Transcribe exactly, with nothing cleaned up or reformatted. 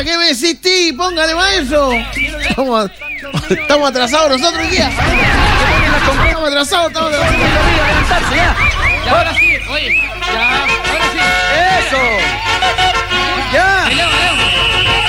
ya, ¿qué me insistí? Póngale más eso. Estamos, estamos atrasados nosotros hoy día. Estamos atrasados, estamos atrasados. Ya, ahora sí, oye, ya, ahora